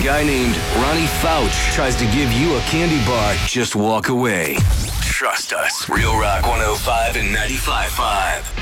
guy named Ronnie Fouch tries to give you a candy bar, just walk away. Trust us. Real Rock 105 and 95.5.